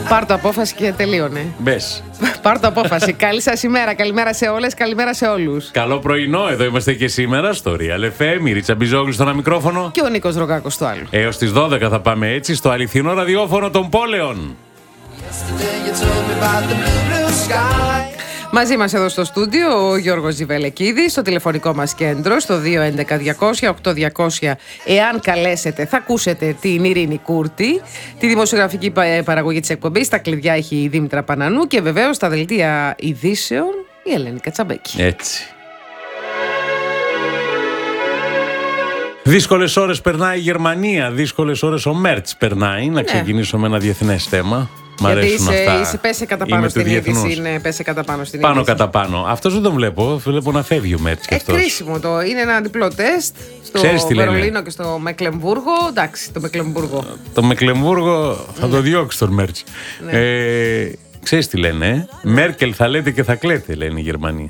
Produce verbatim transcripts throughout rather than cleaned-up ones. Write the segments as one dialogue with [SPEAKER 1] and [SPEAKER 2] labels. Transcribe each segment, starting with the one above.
[SPEAKER 1] Πάρ' το απόφαση και τελείωνε.
[SPEAKER 2] Μπες.
[SPEAKER 1] Πάρ' το απόφαση. Καλή σας ημέρα. Καλημέρα σε όλες, καλημέρα σε όλους.
[SPEAKER 2] Καλό πρωινό, εδώ είμαστε και σήμερα στο Real εφ εμ. Η Ρίτσα Μπιζόγλου στο ένα μικρόφωνο.
[SPEAKER 1] Και ο Νίκος Ρογάκος στο άλλο.
[SPEAKER 2] Έως τις δώδεκα θα πάμε έτσι στο αληθινό ραδιόφωνο των πόλεων.
[SPEAKER 1] Μαζί μας εδώ στο στούντιο ο Γιώργος Ζιβελεκίδης, στο τηλεφωνικό μας κέντρο στο δύο έντεκα διακόσια οκτώ διακόσια. Εάν καλέσετε θα ακούσετε την Ειρήνη Κούρτη, τη δημοσιογραφική παραγωγή της εκπομπής. Τα κλειδιά έχει η Δήμητρα Πανανού και βεβαίως στα δελτία ειδήσεων η Ελένη Κατσαμπέκη.
[SPEAKER 2] Έτσι. Δύσκολες ώρες περνάει η Γερμανία, δύσκολες ώρες ο Μέρτς περνάει. Να ξεκινήσω με ένα διεθνές θέμα. Μ'
[SPEAKER 1] Γιατί
[SPEAKER 2] αρέσουν
[SPEAKER 1] είσαι,
[SPEAKER 2] αυτά.
[SPEAKER 1] είσαι πέσε κατά πάνω στην είδηση. Είναι πέσε κατά πάνω στην
[SPEAKER 2] Πάνω
[SPEAKER 1] είδηση.
[SPEAKER 2] κατά πάνω. Αυτός δεν τον βλέπω. Βλέπω να φεύγει ο Μέρτς κι
[SPEAKER 1] Ε,
[SPEAKER 2] αυτός.
[SPEAKER 1] κρίσιμο το. Είναι ένα διπλό τεστ στο Βερολίνο και στο Μεκλεμβούργο. Εντάξει, το Μεκλεμβούργο.
[SPEAKER 2] Το Μεκλεμβούργο θα το διώξει τον Μέρτς.
[SPEAKER 1] Ναι.
[SPEAKER 2] Ε, ξέρεις τι λένε, ε? Μέρκελ θα λέτε και θα κλαίτε, λένε οι Γερμανοί.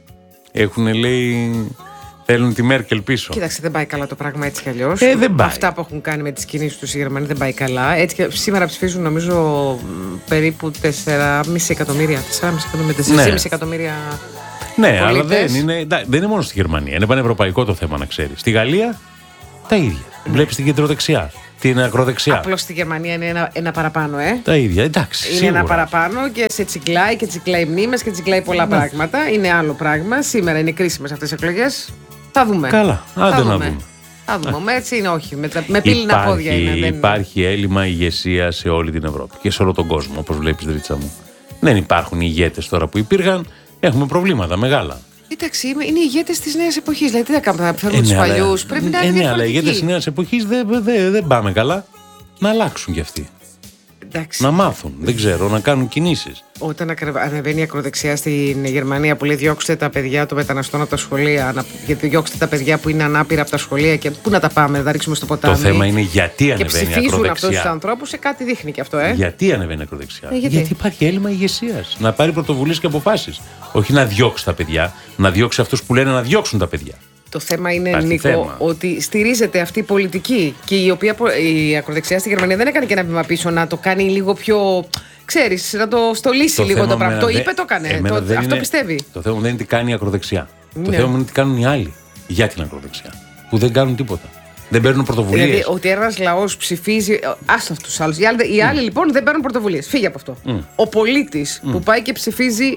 [SPEAKER 2] Έχουν, λέει, θέλουν τη Μέρκελ πίσω.
[SPEAKER 1] Κοίταξε, δεν πάει καλά το πράγμα έτσι κι αλλιώς.
[SPEAKER 2] Ε, δεν πάει.
[SPEAKER 1] Αυτά που έχουν κάνει με τις κινήσεις τους οι Γερμανοί δεν πάει καλά. Έτσι και σήμερα ψηφίζουν νομίζω μ, περίπου τέσσερα κόμμα πέντε εκατομμύρια. τέσσερα κόμμα πέντε εκατομμύρια, τέσσερα κόμμα πέντε εκατομμύρια.
[SPEAKER 2] Ναι, αλλά
[SPEAKER 1] πολίτες.
[SPEAKER 2] δεν είναι, δεν είναι μόνο στη Γερμανία. Είναι πανευρωπαϊκό το θέμα, να ξέρεις. Στη Γαλλία τα ίδια.
[SPEAKER 1] Ναι.
[SPEAKER 2] Βλέπεις την κεντροδεξιά, την ακροδεξιά.
[SPEAKER 1] Απλώς στη Γερμανία είναι ένα, ένα παραπάνω, ε.
[SPEAKER 2] Τα ίδια, εντάξει.
[SPEAKER 1] Είναι
[SPEAKER 2] σίγουρα.
[SPEAKER 1] ένα παραπάνω και σε τσιγκλάει και τσιγκλάει μνήμες και τσιγκλάει πολλά πράγματα. Είναι άλλο πράγμα. Σήμερα είναι κρίσιμες αυτές οι εκλογές. Θα δούμε.
[SPEAKER 2] Καλά, άντε
[SPEAKER 1] Θα
[SPEAKER 2] να
[SPEAKER 1] δούμε.
[SPEAKER 2] δούμε.
[SPEAKER 1] Θα δούμε. Με έτσι είναι, όχι. Με, τα- με πύληνα πόδια είναι. Δεν...
[SPEAKER 2] Υπάρχει έλλειμμα ηγεσία σε όλη την Ευρώπη και σε όλο τον κόσμο, όπως βλέπεις, Ρίτσα μου. Δεν υπάρχουν ηγέτες τώρα που υπήρχαν. Έχουμε προβλήματα μεγάλα.
[SPEAKER 1] Κοίταξε, είμαι- είναι οι ηγέτες της νέας εποχής. Δηλαδή, τι θα κάνουμε, θα φέρουμε
[SPEAKER 2] Ε,
[SPEAKER 1] τους
[SPEAKER 2] ναι, αλλά-
[SPEAKER 1] παλιούς. Πρέπει να
[SPEAKER 2] ε,
[SPEAKER 1] είναι
[SPEAKER 2] ναι, αλλά οι ηγέτες της
[SPEAKER 1] διαφορετικοί.
[SPEAKER 2] νέας εποχής δεν δεν- δεν πάμε καλά. Να αλλάξουν κι αυτοί.
[SPEAKER 1] Εντάξει.
[SPEAKER 2] Να μάθουν, δεν ξέρω, να κάνουν κινήσεις.
[SPEAKER 1] Όταν ακρε- ανεβαίνει η ακροδεξιά στην Γερμανία που λέει διώξτε τα παιδιά των μεταναστών από τα σχολεία, να, γιατί διώξτε τα παιδιά που είναι ανάπηρα από τα σχολεία και πού να τα πάμε, να τα ρίξουμε στο ποτάμι.
[SPEAKER 2] Το θέμα είναι γιατί
[SPEAKER 1] και
[SPEAKER 2] ανεβαίνει η
[SPEAKER 1] ψηφίζουν αυτούς τους
[SPEAKER 2] ακροδεξιά.
[SPEAKER 1] ανθρώπους, σε κάτι δείχνει και αυτό, ε.
[SPEAKER 2] Γιατί ανεβαίνει η ακροδεξιά.
[SPEAKER 1] Ε, γιατί?
[SPEAKER 2] υπάρχει έλλειμμα ηγεσίας. Να πάρει πρωτοβουλίες και αποφάσεις. Όχι να διώξει τα παιδιά, να διώξει αυτούς που λένε να διώξουν τα παιδιά.
[SPEAKER 1] Το θέμα είναι,
[SPEAKER 2] Υπάρχει
[SPEAKER 1] Νίκο,
[SPEAKER 2] θέμα.
[SPEAKER 1] ότι στηρίζεται αυτή η πολιτική και η οποία πο- η ακροδεξιά στη Γερμανία δεν έκανε και ένα βήμα πίσω να το κάνει λίγο πιο. Ξέρεις, να το στολίσει λίγο το
[SPEAKER 2] θέμα
[SPEAKER 1] πράγμα.
[SPEAKER 2] εμένα
[SPEAKER 1] Το
[SPEAKER 2] δεν-
[SPEAKER 1] είπε, το έκανε.
[SPEAKER 2] εμένα
[SPEAKER 1] Το,
[SPEAKER 2] δεν
[SPEAKER 1] αυτό
[SPEAKER 2] είναι-
[SPEAKER 1] πιστεύει.
[SPEAKER 2] Το θέμα δεν είναι τι κάνει η ακροδεξιά. Το
[SPEAKER 1] Ναι.
[SPEAKER 2] θέμα είναι τι κάνουν οι άλλοι για την ακροδεξιά. Που δεν κάνουν τίποτα. Δεν παίρνουν πρωτοβουλίες.
[SPEAKER 1] Δηλαδή, ότι ένα λαό ψηφίζει. Άστα αυτού του άλλου. Οι άλλοι, οι άλλοι λοιπόν δεν παίρνουν πρωτοβουλίες. Φύγε από αυτό. Ο πολίτης που πάει και ψηφίζει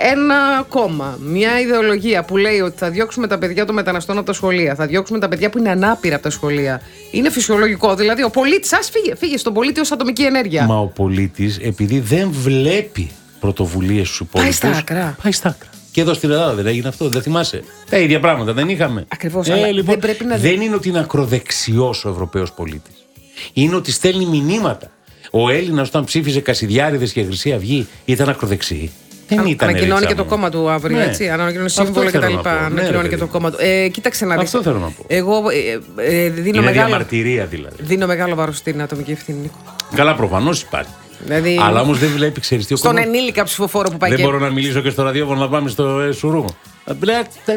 [SPEAKER 1] ένα κόμμα, μια ιδεολογία που λέει ότι θα διώξουμε τα παιδιά των μεταναστών από τα σχολεία, θα διώξουμε τα παιδιά που είναι ανάπηρα από τα σχολεία. Είναι φυσιολογικό. Δηλαδή, ο πολίτης, ας φύγε, φύγε στον πολίτη ως ατομική ενέργεια.
[SPEAKER 2] Μα ο πολίτης, επειδή δεν βλέπει πρωτοβουλίες στους υπόλοιπους.
[SPEAKER 1] Πάει στα άκρα.
[SPEAKER 2] Πάει στα άκρα. Και εδώ στην Ελλάδα δεν έγινε αυτό, δεν θυμάσαι. Τα ίδια πράγματα δεν είχαμε.
[SPEAKER 1] Ακριβώς, αλλά δεν πρέπει να-
[SPEAKER 2] δεν είναι ότι είναι ακροδεξιός ο Ευρωπαίος πολίτης. Είναι ότι στέλνει μηνύματα. Ο Έλληνας όταν ψήφιζε Κασιδιάρηδες και Χρυσή Αυγή ήταν ακροδεξιοί. Δεν ήταν.
[SPEAKER 1] Ανακοινώνει
[SPEAKER 2] Ρίτσα
[SPEAKER 1] και το
[SPEAKER 2] μου.
[SPEAKER 1] κόμμα του αύριο,
[SPEAKER 2] Ναι.
[SPEAKER 1] έτσι. Ανακοινώνει
[SPEAKER 2] Αυτό
[SPEAKER 1] σύμβολα
[SPEAKER 2] θέλω
[SPEAKER 1] κτλ.
[SPEAKER 2] να πω. Ναι,
[SPEAKER 1] Ανακοινώνει
[SPEAKER 2] ρε
[SPEAKER 1] και το
[SPEAKER 2] παιδί.
[SPEAKER 1] κόμμα του. Ε, κοίταξε να δεις.
[SPEAKER 2] Αυτό θέλω να πω.
[SPEAKER 1] Εγώ ε, ε, δίνω,
[SPEAKER 2] Είναι
[SPEAKER 1] μεγάλο,
[SPEAKER 2] διαμαρτυρία δηλαδή.
[SPEAKER 1] δίνω μεγάλο βάρος στην ατομική ευθύνη, Νίκο.
[SPEAKER 2] Καλά, προφανώς υπάρχει.
[SPEAKER 1] Δηλαδή,
[SPEAKER 2] Αλλά όμως δεν βλέπει, ξέρεις τι ο
[SPEAKER 1] στον
[SPEAKER 2] κόσμος-
[SPEAKER 1] ενήλικα ψηφοφόρο που πάει
[SPEAKER 2] Δεν
[SPEAKER 1] και.
[SPEAKER 2] μπορώ να μιλήσω και στο ραδιόφωνο να πάμε στο ε, σουρού. Μπλε, τε,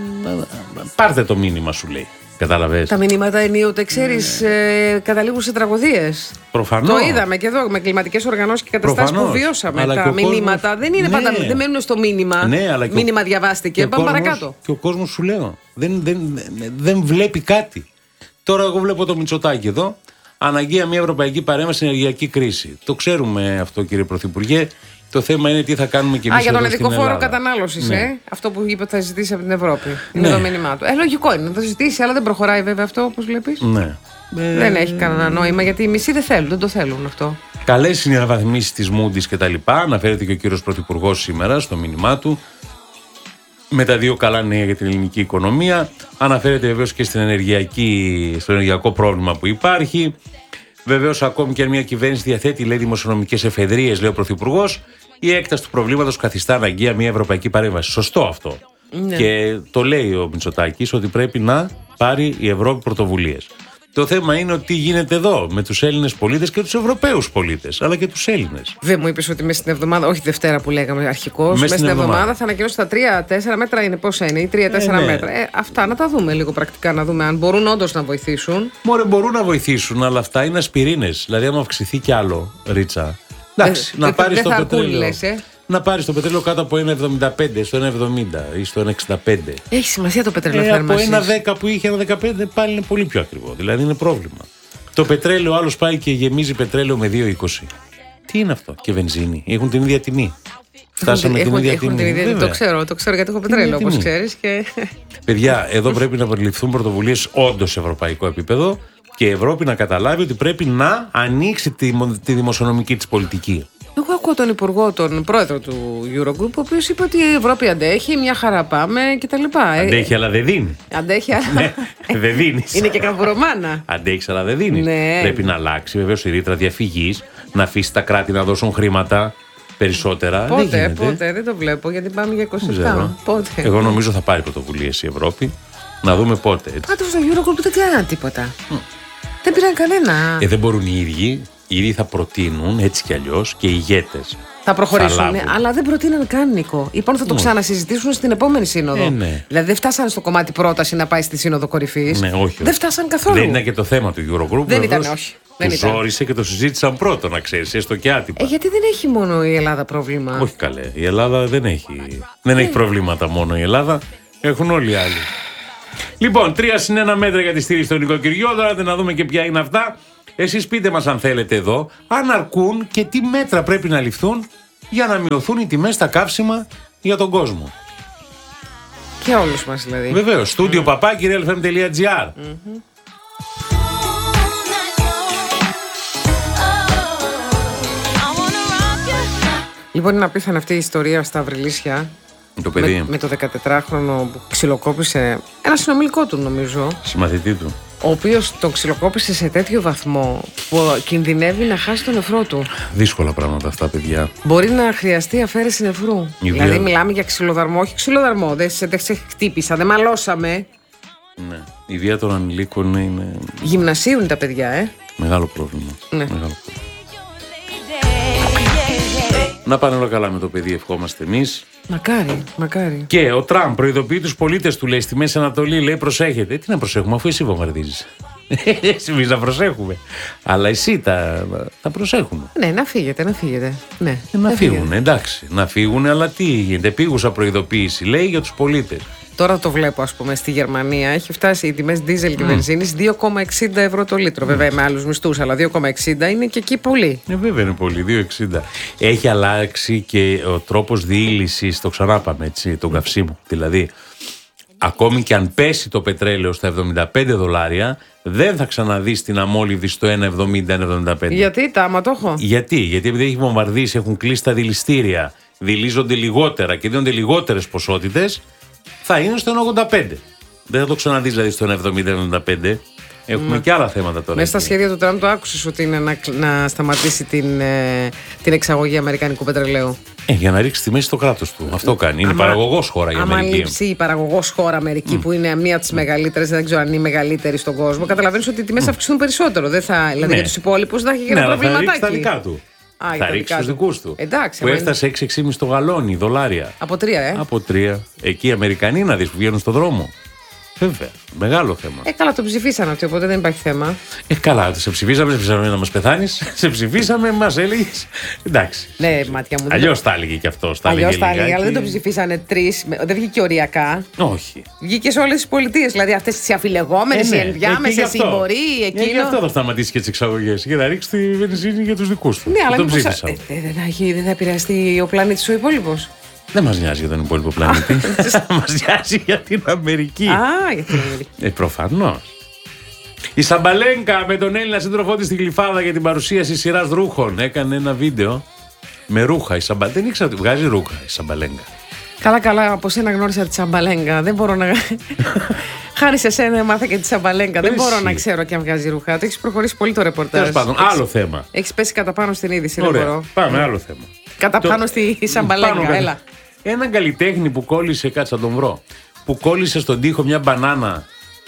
[SPEAKER 2] Πάρτε το μήνυμα, σου λέει. Κατάλαβες.
[SPEAKER 1] Τα μηνύματα ενίοτε, ξέρεις, ε, καταλήγουν σε τραγωδίες.
[SPEAKER 2] Προφανώς.
[SPEAKER 1] Το είδαμε και εδώ με κλιματικές οργανώσεις και καταστάσεις που
[SPEAKER 2] Προφανώς.
[SPEAKER 1] βιώσαμε.
[SPEAKER 2] Αλλά και
[SPEAKER 1] Τα
[SPEAKER 2] ο κόσμος-
[SPEAKER 1] μηνύματα δεν είναι
[SPEAKER 2] Ναι.
[SPEAKER 1] πάντα. Δεν μένουν στο μήνυμα.
[SPEAKER 2] Ναι, αλλά και ο-
[SPEAKER 1] Μήνυμα διαβάστηκε.
[SPEAKER 2] Και ο
[SPEAKER 1] Πάμε
[SPEAKER 2] κόσμος-
[SPEAKER 1] παρακάτω.
[SPEAKER 2] Και ο κόσμος σου λέω. Δεν, δεν, δεν βλέπει κάτι. Τώρα, εγώ βλέπω το Μητσοτάκη εδώ. Αναγκαία μια ευρωπαϊκή παρέμβαση στην ενεργειακή κρίση. Το ξέρουμε αυτό, κύριε Πρωθυπουργέ. Το θέμα είναι τι θα κάνουμε κι εμείς.
[SPEAKER 1] Α, για τον
[SPEAKER 2] εδώ στην
[SPEAKER 1] ειδικό φόρο
[SPEAKER 2] Ελλάδα.
[SPEAKER 1] κατανάλωσης,
[SPEAKER 2] Ναι.
[SPEAKER 1] ε. Αυτό που είπε ότι θα ζητήσει από την Ευρώπη. Είναι
[SPEAKER 2] Ναι.
[SPEAKER 1] το μήνυμά του. Ε, λογικό είναι να το ζητήσει, αλλά δεν προχωράει βέβαια αυτό, όπως βλέπεις.
[SPEAKER 2] Ναι.
[SPEAKER 1] Δεν έχει κανένα νόημα γιατί οι μισοί δεν θέλουν, δεν το θέλουν αυτό.
[SPEAKER 2] Καλές είναι οι αναβαθμίσεις της Moody's και τα λοιπά. Αναφέρεται και ο κύριος Πρωθυπουργός σήμερα στο μήνυμά του. Με τα δύο καλά νέα για την ελληνική οικονομία. Αναφέρεται βεβαίως και στην ενεργειακή, στο ενεργειακό πρόβλημα που υπάρχει. Βεβαίως, ακόμη και αν μια κυβέρνηση διαθέτει, λέει, δημοσιονομικές εφεδρείες, λέει ο Πρωθυπουργός, η έκταση του προβλήματος καθιστά αναγκαία μια ευρωπαϊκή παρέμβαση. Σωστό αυτό.
[SPEAKER 1] Ναι.
[SPEAKER 2] Και το λέει ο Μητσοτάκης ότι πρέπει να πάρει η Ευρώπη πρωτοβουλίες. Το θέμα είναι ότι τι γίνεται εδώ με τους Έλληνες πολίτες και τους Ευρωπαίους πολίτες, αλλά και τους Έλληνες.
[SPEAKER 1] Δεν μου είπε ότι μέσα στην εβδομάδα, όχι Δευτέρα που λέγαμε αρχικώς, μέσα στην εβδομάδα, εβδομάδα θα ανακοινώσει τα τρία τέσσερα μέτρα είναι πόσα είναι, ή τρία τέσσερα
[SPEAKER 2] ε, ναι.
[SPEAKER 1] μέτρα. Ε, αυτά να τα δούμε λίγο πρακτικά, να δούμε αν μπορούν όντως να βοηθήσουν.
[SPEAKER 2] Μωρέ, μπορούν να βοηθήσουν, αλλά αυτά είναι ασπιρίνες. Δηλαδή, άμα αυξηθεί κι άλλο, Ρίτσα. Εντάξει, να πάρει το
[SPEAKER 1] αρκούν,
[SPEAKER 2] πετρέλαιο.
[SPEAKER 1] λες, ε.
[SPEAKER 2] Να πάρει το πετρέλαιο κάτω από ένα εβδομήντα πέντε, στο ένα εβδομήντα ή στο ένα εξήντα πέντε.
[SPEAKER 1] Έχει σημασία το πετρέλαιο
[SPEAKER 2] Ε, από
[SPEAKER 1] θέρμανσης.
[SPEAKER 2] ένα δέκα που είχε, ένα δεκαπέντε πάλι είναι πολύ πιο ακριβό. Δηλαδή είναι πρόβλημα. Το πετρέλαιο, άλλο πάει και γεμίζει πετρέλαιο με δύο είκοσι. Τι είναι αυτό? Και βενζίνη. Έχουν την ίδια τιμή. Φτάσαμε
[SPEAKER 1] Έχουν-
[SPEAKER 2] την ίδια
[SPEAKER 1] έχουν
[SPEAKER 2] τιμή.
[SPEAKER 1] την ίδια-
[SPEAKER 2] Βέβαια.
[SPEAKER 1] Το ξέρω, το ξέρω γιατί έχω πετρέλαιο,
[SPEAKER 2] ίδια
[SPEAKER 1] όπως
[SPEAKER 2] τιμή.
[SPEAKER 1] ξέρεις. Και...
[SPEAKER 2] Παιδιά, εδώ πρέπει να περιληφθούν πρωτοβουλίες όντως σε ευρωπαϊκό επίπεδο και η Ευρώπη να καταλάβει ότι πρέπει να ανοίξει τη, τη δημοσιονομική της πολιτική.
[SPEAKER 1] Εγώ ακούω τον υπουργό, τον πρόεδρο του Eurogroup, ο οποίος είπε ότι η Ευρώπη αντέχει, μια χαρά πάμε κτλ.
[SPEAKER 2] Αντέχει, αλλά δεν δίνει.
[SPEAKER 1] Αντέχει, αλλά.
[SPEAKER 2] Ναι, δεν δίνει.
[SPEAKER 1] Είναι και καβουρομάνα.
[SPEAKER 2] Αντέχει, αλλά δεν δίνει.
[SPEAKER 1] Ναι.
[SPEAKER 2] Πρέπει να αλλάξει βεβαίω η ρήτρα διαφυγής, να αφήσει τα κράτη να δώσουν χρήματα περισσότερα. δεν
[SPEAKER 1] Πότε,
[SPEAKER 2] γίνεται.
[SPEAKER 1] πότε, δεν το βλέπω γιατί πάμε για είκοσι
[SPEAKER 2] Δεν
[SPEAKER 1] επτά.
[SPEAKER 2] ξέρω.
[SPEAKER 1] Πότε.
[SPEAKER 2] Εγώ νομίζω θα πάρει πρωτοβουλίες η Ευρώπη. Να δούμε πότε. έτσι.
[SPEAKER 1] Πάντως στο Eurogroup δεν κάνανε τίποτα. Δεν πήραν κανένα.
[SPEAKER 2] Ε, δεν μπορούν οι ίδιοι. Οι ίδιοι θα προτείνουν έτσι κι αλλιώς και οι ηγέτες.
[SPEAKER 1] Θα προχωρήσουν,
[SPEAKER 2] λάβουν.
[SPEAKER 1] αλλά δεν προτείναν καν, Νίκο. Είπαν θα το
[SPEAKER 2] Όχι.
[SPEAKER 1] ξανασυζητήσουν στην επόμενη σύνοδο.
[SPEAKER 2] Ε, ναι.
[SPEAKER 1] Δηλαδή δεν φτάσανε στο κομμάτι πρόταση να πάει στη σύνοδο κορυφής.
[SPEAKER 2] Ναι, όχι,
[SPEAKER 1] Δεν
[SPEAKER 2] όχι.
[SPEAKER 1] φτάσαν καθόλου.
[SPEAKER 2] Δεν ήταν και το θέμα του Eurogroup.
[SPEAKER 1] Δεν
[SPEAKER 2] βεβαίως.
[SPEAKER 1] ήταν, όχι. Δεν
[SPEAKER 2] Του
[SPEAKER 1] ήταν.
[SPEAKER 2] ζόρισε και το συζήτησαν πρώτο, να ξέρεις, έστω και άτυπα.
[SPEAKER 1] Ε, γιατί δεν έχει μόνο η Ελλάδα πρόβλημα.
[SPEAKER 2] Όχι καλέ. Η Ελλάδα δεν έχει, δεν έχει προβλήματα μόνο η Ελλάδα. Έχουν όλοι οι άλλοι. Λοιπόν, τρία συν ένα μέτρα για τη στήριξη των νοικοκυριών. Τώρα να δούμε και ποια είναι αυτά. Εσείς πείτε μας αν θέλετε εδώ, αν αρκούν και τι μέτρα πρέπει να ληφθούν για να μειωθούν οι τιμές στα καύσιμα για τον κόσμο.
[SPEAKER 1] Και όλους μας δηλαδή.
[SPEAKER 2] Βεβαίως, στούντιο παπάκι real f m τελεία g r.
[SPEAKER 1] Λοιπόν, είναι απίθανη αυτή η ιστορία στα Βρυλίσια.
[SPEAKER 2] Το παιδί,
[SPEAKER 1] Με, με το δεκατετράχρονο που ξυλοκόπησε ένα συνομιλικό του, νομίζω.
[SPEAKER 2] συμμαθητή του.
[SPEAKER 1] Ο οποίος τον ξυλοκόπησε σε τέτοιο βαθμό που κινδυνεύει να χάσει τον νεφρό του.
[SPEAKER 2] Δύσκολα πράγματα αυτά, παιδιά.
[SPEAKER 1] Μπορεί να χρειαστεί αφαίρεση νεφρού.
[SPEAKER 2] Η
[SPEAKER 1] Δηλαδή,
[SPEAKER 2] βία-
[SPEAKER 1] μιλάμε για ξυλοδαρμό, όχι ξυλοδαρμό. Δεν σε, δεν σε χτύπησα, δεν μαλώσαμε.
[SPEAKER 2] Ναι. Η βία των ανηλίκων είναι
[SPEAKER 1] Γυμνασίου είναι τα παιδιά, ε.
[SPEAKER 2] μεγάλο πρόβλημα.
[SPEAKER 1] Ναι.
[SPEAKER 2] Μεγάλο πρόβλημα. Να πάνε όλα καλά με το παιδί, ευχόμαστε εμείς.
[SPEAKER 1] Μακάρι, μακάρι.
[SPEAKER 2] Και ο Τραμπ προειδοποιεί τους πολίτες του, λέει, στη Μέση Ανατολή, λέει, προσέχετε. Τι να προσέχουμε, αφού εσύ βομβαρδίζεις. Εμείς να προσέχουμε. Αλλά εσύ τα, τα προσέχουμε.
[SPEAKER 1] Ναι, να φύγετε, να φύγετε. Ναι,
[SPEAKER 2] Ε, να
[SPEAKER 1] φύγετε.
[SPEAKER 2] φύγουν, εντάξει. Να φύγουν, αλλά τι γίνεται. Πήγουσα προειδοποίηση, λέει, για τους πολίτες.
[SPEAKER 1] Τώρα το βλέπω, ας πούμε, στη Γερμανία έχει φτάσει οι τιμές δίζελ και βενζίνης δύο κόμμα εξήντα ευρώ το λίτρο. Βέβαια με άλλους μισθούς, αλλά δύο κόμμα εξήντα είναι και εκεί πολύ.
[SPEAKER 2] Ε, βέβαια είναι πολύ, δύο εξήντα. Έχει αλλάξει και ο τρόπος διήλυσης, το ξανά πάμε έτσι, τον καυσίμου. Δηλαδή, ακόμη και αν πέσει το πετρέλαιο στα εβδομήντα πέντε δολάρια, δεν θα ξαναδείς την αμόλυβδη στο ένα εβδομήντα ένα εβδομήντα πέντε.
[SPEAKER 1] Γιατί τα άμα το έχω.
[SPEAKER 2] Γιατί, γιατί επειδή έχει βομβαρδίσει, έχουν κλείσει τα δηληστήρια, δηλίζονται λιγότερα και δίνονται λιγότερες ποσότητες, θα είναι στο ένα ογδόντα πέντε. Δεν θα το ξαναδείς δηλαδή στο ένα εβδομήντα εβδομήντα πέντε. Έχουμε και άλλα θέματα τώρα.
[SPEAKER 1] Μέσα στα
[SPEAKER 2] εκεί.
[SPEAKER 1] σχέδια του Τραμπ το άκουσες ότι είναι να, να σταματήσει την, ε, την εξαγωγή αμερικανικού πετρελαίου.
[SPEAKER 2] Ε, για να ρίξει τη μέση στο κράτος του. Αυτό κάνει. Είναι
[SPEAKER 1] Άμα-
[SPEAKER 2] παραγωγός χώρα η
[SPEAKER 1] Άμα
[SPEAKER 2] Αμερική.
[SPEAKER 1] λείψει η παραγωγός χώρα Αμερική, που είναι μία από τις μεγαλύτερες, δεν ξέρω αν είναι η μεγαλύτερη στον κόσμο, καταλαβαίνεις ότι οι τιμές θα αυξηθούν περισσότερο. Δεν θα, δηλαδή
[SPEAKER 2] Ναι.
[SPEAKER 1] για τους υπόλοιπους θα έχει και
[SPEAKER 2] Ναι,
[SPEAKER 1] ένα
[SPEAKER 2] αλλά θα ρίξει τα
[SPEAKER 1] προβληματάκι.
[SPEAKER 2] δικά του.
[SPEAKER 1] Α, για
[SPEAKER 2] θα
[SPEAKER 1] τα
[SPEAKER 2] ρίξει
[SPEAKER 1] δικά
[SPEAKER 2] τους
[SPEAKER 1] του.
[SPEAKER 2] δικούς του.
[SPEAKER 1] Εντάξει,
[SPEAKER 2] που
[SPEAKER 1] άμα
[SPEAKER 2] έφτασε έξι έξι κόμμα πέντε το γαλόνι δολάρια.
[SPEAKER 1] Από τρία, ε.
[SPEAKER 2] Από τρία. Εκεί οι Αμερικανοί να δεις που βγαίνουν στον δρόμο. Βέβαια. Μεγάλο θέμα.
[SPEAKER 1] Ε, καλά, το ψηφίσανε αυτό, οπότε δεν υπάρχει θέμα.
[SPEAKER 2] Ε, καλά, σε ψηφίσαμε, σε ψηφίσαμε να μας πεθάνεις. Σε ψηφίσαμε, μας έλεγες. Εντάξει.
[SPEAKER 1] Ναι, μάτια μου.
[SPEAKER 2] Αλλιώς τα έλεγε και αυτό.
[SPEAKER 1] Αλλιώ τα έλεγε, αλλά δεν το ψηφίσανε τρει. Δεν βγήκε οριακά.
[SPEAKER 2] Όχι.
[SPEAKER 1] Βγήκε σε όλες τις πολιτείες. Δηλαδή αυτές τις αφιλεγόμενες,
[SPEAKER 2] Ε,
[SPEAKER 1] οι
[SPEAKER 2] ναι.
[SPEAKER 1] ενδιάμεσες,
[SPEAKER 2] Ε, και γι'
[SPEAKER 1] οι
[SPEAKER 2] αυτό.
[SPEAKER 1] μπορεί,
[SPEAKER 2] Ε, Γι'
[SPEAKER 1] εκείνο.
[SPEAKER 2] αυτό θα σταματήσει και τις εξαγωγές. Για να ρίξει τη βενζίνη για τους δικούς του.
[SPEAKER 1] Ναι, αλλά
[SPEAKER 2] τον
[SPEAKER 1] μήπως,
[SPEAKER 2] ψήφισαν.
[SPEAKER 1] ε, ε, δεν, θα έχει, δεν θα επηρεαστεί ο πλανήτης ο υπόλοιπος.
[SPEAKER 2] Δεν μας νοιάζει για τον υπόλοιπο πλανήτη. Μας νοιάζει για την Αμερική.
[SPEAKER 1] Α, γιατί είναι Αμερική.
[SPEAKER 2] Ε, προφανώς. Η Σαμπαλέγκα με τον Έλληνα σύντροφό της στην Γλυφάδα για την παρουσίαση σειράς ρούχων έκανε ένα βίντεο με ρούχα. Η Σαμπα... Δεν ήξερα ότι βγάζει ρούχα η Σαμπαλέγκα.
[SPEAKER 1] Καλά, καλά, από σένα γνώρισα τη Σαμπαλέγκα. Δεν μπορώ να. Χάρη σε σένα μάθα και τη Σαμπαλέγκα. Δεν
[SPEAKER 2] Εσύ.
[SPEAKER 1] μπορώ να ξέρω και αν βγάζει ρούχα. Το έχει προχωρήσει πολύ το ρεπορτάζ.
[SPEAKER 2] Τέλος πάντων, άλλο θέμα.
[SPEAKER 1] Έχει πέσει κατά πάνω στην είδηση. Δεν
[SPEAKER 2] Ωραία.
[SPEAKER 1] μπορώ.
[SPEAKER 2] Πάμε, άλλο θέμα.
[SPEAKER 1] Κατά
[SPEAKER 2] Το-
[SPEAKER 1] πάνω στη
[SPEAKER 2] Πάνω
[SPEAKER 1] Σαμπαλέγκα.
[SPEAKER 2] κατά-
[SPEAKER 1] Έλα.
[SPEAKER 2] Έναν καλλιτέχνη που κόλλησε, κάτσε να τον βρω, που κόλλησε στον τοίχο μια μπανάνα.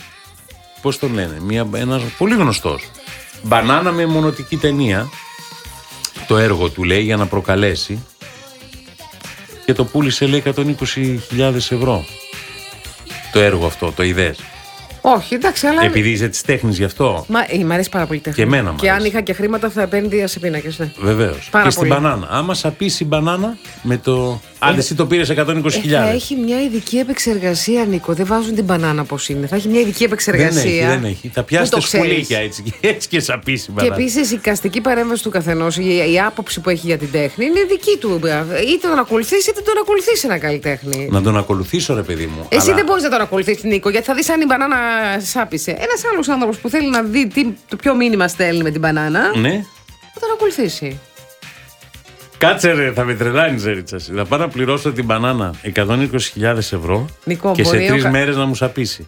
[SPEAKER 2] Πώς τον λένε, μια, ένας πολύ γνωστός. Μπανάνα με μονοτική ταινία. Το έργο του λέει για να προκαλέσει. Και το πούλησε λέει εκατόν είκοσι χιλιάδες ευρώ. Το έργο αυτό, το είδες.
[SPEAKER 1] Όχι, εντάξει, αλλά.
[SPEAKER 2] Επειδή είσαι τη τέχνη γι' αυτό.
[SPEAKER 1] Μα ε, μ' αρέσει πάρα πολύ η τέχνη.
[SPEAKER 2] Και εμένα μ'
[SPEAKER 1] Και
[SPEAKER 2] αρέσει.
[SPEAKER 1] αν είχα και χρήματα θα επένδυα σε πίνακες. Ναι.
[SPEAKER 2] Βεβαίως.
[SPEAKER 1] Πάρα
[SPEAKER 2] Και στην
[SPEAKER 1] πολύ.
[SPEAKER 2] μπανάνα. Άμα σαπίσει η μπανάνα με το. Αν εσύ το πήρε εκατόν είκοσι
[SPEAKER 1] Ε, θα
[SPEAKER 2] χιλιάδες.
[SPEAKER 1] έχει μια ειδική επεξεργασία, Νίκο. Δεν βάζουν την μπανάνα όπως είναι. Θα έχει μια ειδική επεξεργασία.
[SPEAKER 2] Δεν έχει, δεν έχει. Θα
[SPEAKER 1] Πού
[SPEAKER 2] πιάσετε
[SPEAKER 1] το ξέρεις?
[SPEAKER 2] σκουλίκια έτσι, έτσι και σαπίσει η
[SPEAKER 1] Και
[SPEAKER 2] μπανάνα.
[SPEAKER 1] επίση η καστική παρέμβαση του καθενός, η, η άποψη που έχει για την τέχνη είναι δική του. Είτε τον ακολουθήσει είτε τον ακολουθήσει ένα καλλιτέχνη.
[SPEAKER 2] Να τον ακολουθήσω, ρε παιδί μου.
[SPEAKER 1] Εσύ
[SPEAKER 2] αλλά-
[SPEAKER 1] δεν μπορεί να τον ακολουθήσει, Νίκο, γιατί θα δει αν η μπανάνα σάπισε. Ένα άλλο άνθρωπο που θέλει να δει τι, το ποιο μήνυμα στέλνει με την μπανάνα,
[SPEAKER 2] Ναι.
[SPEAKER 1] θα τον ακολουθήσει.
[SPEAKER 2] Κάτσε ρε, θα με τρελάνεις, Ρίτσα. Θα πάω να πληρώσω την μπανάνα εκατόν είκοσι χιλιάδες ευρώ
[SPEAKER 1] Νικό,
[SPEAKER 2] και σε
[SPEAKER 1] μπορεί
[SPEAKER 2] τρεις
[SPEAKER 1] ο κα-
[SPEAKER 2] μέρες να μου σαπίσει.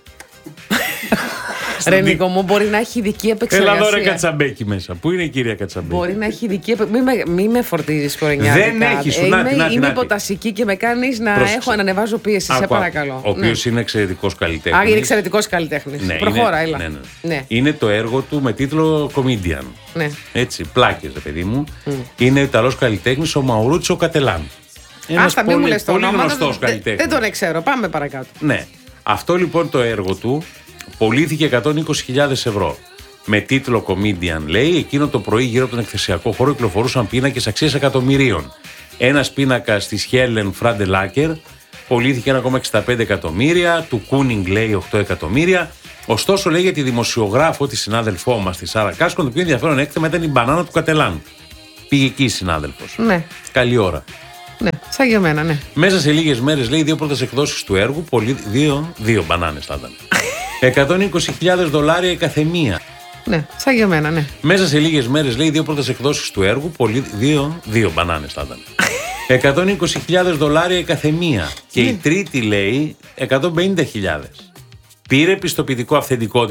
[SPEAKER 1] Ρε Νίκο μου, μπορεί να έχει ειδική
[SPEAKER 2] Έλα
[SPEAKER 1] επεξεργασία.
[SPEAKER 2] εδώ ρε Κατσαμπέκι μέσα. Πού είναι η κυρία Κατσαμπέκη?
[SPEAKER 1] Μπορεί να έχει ειδική επεξεργασία. Μη με, μη με φορτίζει κορενιάδικα.
[SPEAKER 2] Δεν έχει, σου,
[SPEAKER 1] Ε,
[SPEAKER 2] νάτι,
[SPEAKER 1] είμαι
[SPEAKER 2] νάτι,
[SPEAKER 1] είμαι
[SPEAKER 2] νάτι.
[SPEAKER 1] υποτασική και με κάνει να
[SPEAKER 2] Πρόσεξε.
[SPEAKER 1] έχω ανανεβάζω πίεση. Σε
[SPEAKER 2] Άκου, άκου.
[SPEAKER 1] παρακαλώ.
[SPEAKER 2] Ο οποίος είναι εξαιρετικός καλλιτέχνης.
[SPEAKER 1] Α, είναι εξαιρετικό καλλιτέχνη.
[SPEAKER 2] Ναι,
[SPEAKER 1] Προχώρα,
[SPEAKER 2] είναι,
[SPEAKER 1] έλα.
[SPEAKER 2] ναι, ναι.
[SPEAKER 1] Ναι.
[SPEAKER 2] Είναι το έργο του με τίτλο Comedian.
[SPEAKER 1] Ναι.
[SPEAKER 2] Έτσι, πλάκες, ρε παιδί μου. Είναι ο Ιταλός καλλιτέχνης ο Μαουρούτσο Κατελάν. Ένας
[SPEAKER 1] Άστα, μην μου
[SPEAKER 2] πολύ,
[SPEAKER 1] λες το
[SPEAKER 2] πολύ
[SPEAKER 1] όνομα.
[SPEAKER 2] γνωστός
[SPEAKER 1] δεν- δεν-
[SPEAKER 2] καλλιτέχνης.
[SPEAKER 1] Δεν τον ξέρω. Πάμε παρακάτω.
[SPEAKER 2] Ναι. Αυτό λοιπόν το έργο του πωλήθηκε εκατόν είκοσι χιλιάδες ευρώ. Με τίτλο Comedian, λέει, εκείνο το πρωί γύρω από τον εκθεσιακό χώρο κυκλοφορούσαν πίνακες αξίας εκατομμυρίων. Ένας πίνακας της Helen Φραντελάκερ πωλήθηκε ένα κόμμα εξήντα πέντε εκατομμύρια, του Κούνινγκ λέει οκτώ εκατομμύρια. Ωστόσο, λέει για τη δημοσιογράφο, τη συνάδελφό μας, τη Σάρα Κάσκον, το πιο ενδιαφέρον έκτημα ήταν η μπανάνα του Κατελάν. Πήγε εκεί η συνάδελφος.
[SPEAKER 1] Ναι.
[SPEAKER 2] Καλή ώρα.
[SPEAKER 1] Ναι. Σαν για μένα, ναι.
[SPEAKER 2] Μέσα σε λίγες μέρες, λέει, δύο πρώτες εκδόσεις του έργου, πολύ, δύο, δύο μπανάνες θα ήταν. εκατόν είκοσι χιλιάδες δολάρια η καθεμία.
[SPEAKER 1] Ναι. Σαν για μένα, ναι.
[SPEAKER 2] Μέσα σε λίγες μέρες, λέει, δύο πρώτες εκδόσεις του έργου, πολύ, δύο, δύο μπανάνες θα ήταν. εκατόν είκοσι χιλιάδες δολάρια η καθεμία. Και η τρίτη, λέει, εκατόν πενήντα χιλιάδες. Πήρε πιστοποιητικό αυθεντικότητα.